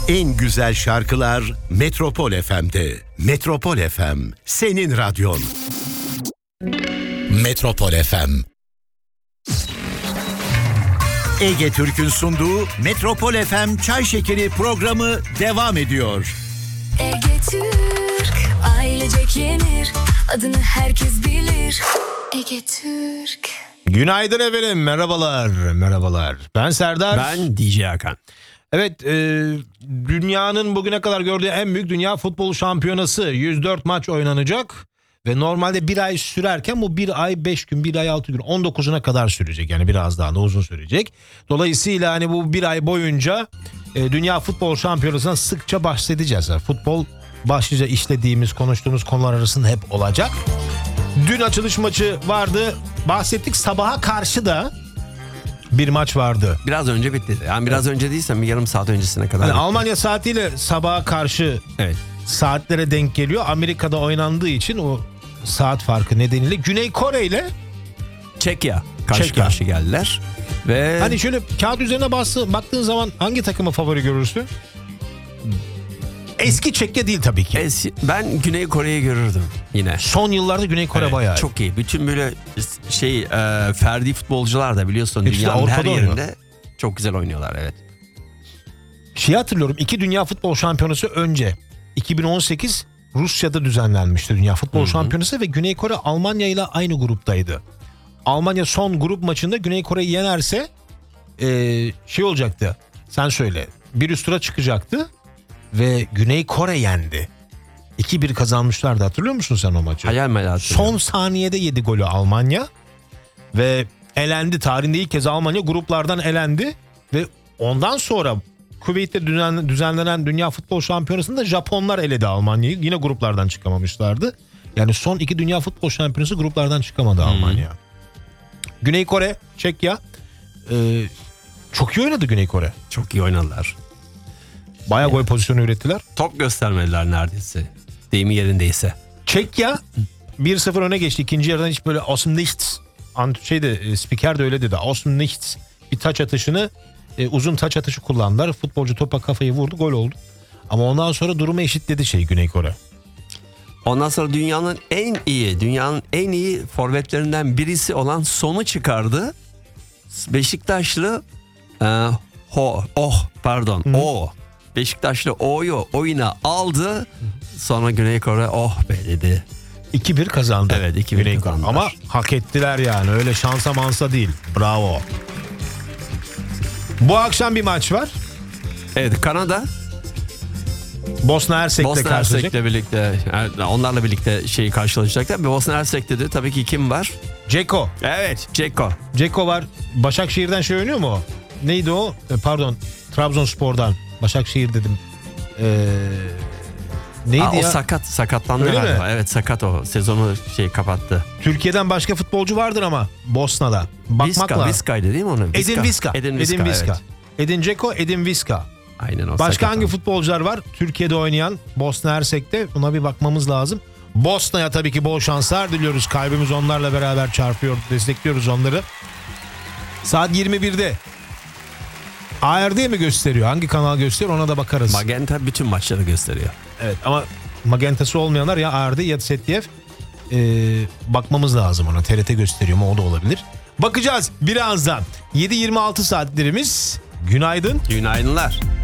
En güzel şarkılar Metropol FM'de. Metropol FM, senin radyon. Metropol FM. Ege Türk'ün sunduğu Metropol FM Çay Şekeri programı devam ediyor. Ege Türk, ailecek yenir, adını herkes bilir. Ege Türk. Günaydın efendim, merhabalar. Ben Serdar. Ben DJ Hakan. Evet, dünyanın bugüne kadar gördüğü en büyük dünya futbol şampiyonası. 104 maç oynanacak ve normalde bir ay sürerken bu bir ay 5 gün, bir ay 6 gün, 19'una kadar sürecek. Yani biraz daha da uzun sürecek. Dolayısıyla hani bu bir ay boyunca dünya futbol şampiyonasından sıkça bahsedeceğiz. Yani futbol başlıca işlediğimiz, konuştuğumuz konular arasında hep olacak. Dün açılış maçı vardı. Bahsettik, sabaha karşı da bir maç vardı. Biraz önce bitti. Yani biraz önce değilse bir yarım saat öncesine kadar. Yani Almanya saatiyle sabaha karşı saatlere denk geliyor. Amerika'da oynandığı için o saat farkı nedeniyle Güney Kore ile Çekya karşı geldiler. Ve hani şöyle kağıt üzerine baktığın zaman hangi takımı favori görürsün? Eski Çekya değil tabii ki. Ben Güney Kore'yi görürdüm yine. Son yıllarda Güney Kore bayağı çok iyi. Bütün böyle ferdi futbolcular da biliyorsun İşte dünyanın her ortada yerinde oynuyor. çok güzel oynuyorlar, evet. Hatırlıyorum, 2 dünya futbol şampiyonası önce 2018 Rusya'da düzenlenmişti dünya futbol şampiyonası ve Güney Kore Almanya ile aynı gruptaydı. Almanya son grup maçında Güney Kore'yi yenerse olacaktı. Sen söyle. Bir üst tura çıkacaktı ve Güney Kore yendi. 2-1 kazanmışlardı, hatırlıyor musun sen o maçı? Hayal meyal. Son saniyede yedi golü Almanya ve elendi. Tarihinde ilk kez Almanya gruplardan elendi ve ondan sonra Kuveyt'te düzenlenen Dünya Futbol Şampiyonası'nda Japonlar eledi Almanya'yı. Yine gruplardan çıkamamışlardı. Yani son 2 Dünya Futbol Şampiyonası gruplardan çıkamadı Almanya. Güney Kore, Çekya çok iyi oynadı Güney Kore. Çok iyi oynadılar. Bayağı gol pozisyonu ürettiler. Top göstermediler neredeyse. Deyimi yerindeyse. Çekya 1-0 öne geçti. İkinci yarıdan hiç böyle aus dem Nichts. Spiker de öyle dedi. Aus dem Nichts. Bir taç atışını, uzun taç atışı kullandılar. Futbolcu topa kafayı vurdu, gol oldu. Ama ondan sonra durumu eşitledi Güney Kore. Ondan sonra dünyanın en iyi forvetlerinden birisi olan Son'u çıkardı. Beşiktaşlı Beşiktaşlı O'yu oyuna aldı. Sonra Güney Kore be dedi. 2-1 kazandı. Evet, 2-1 kazandılar. Ama hak ettiler yani, öyle şansa mansa değil. Bravo. Bu akşam bir maç var. Evet, Kanada Bosna Hersek'le karşılaşacak. Hersek'le birlikte, onlarla birlikte karşılaşacaklar. Ve Bosna Hersek'te de tabii ki kim var? Dzeko. Evet, Dzeko. Dzeko var. Başakşehir'den oynuyor mu o? Neydi o? Pardon, Trabzonspor'dan. Başakşehir dedim. Neydi ya? O sakatlandı öyle galiba. mi? Evet, sakat o. Sezonu kapattı. Türkiye'den başka futbolcu vardır ama Bosna'da. Bakmak lazım. Vizca'ydı değil mi onun? Edin Visca. Evet. Edin Dzeko, Edin Visca. Aynen o. Başka hangi futbolcular var Türkiye'de oynayan Bosna Hersek'te? Buna bir bakmamız lazım. Bosna'ya tabii ki bol şanslar diliyoruz. Kalbimiz onlarla beraber çarpıyor. Destekliyoruz onları. Saat 21'de. ARD mi gösteriyor? Hangi kanal gösteriyor? Ona da bakarız. Magenta bütün maçları gösteriyor. Evet, ama Magenta'sı olmayanlar ya ARD ya ZDF. Bakmamız lazım ona. TRT gösteriyor mu? O da olabilir. Bakacağız birazdan. 7:26 saatlerimiz. Günaydın. Günaydınlar.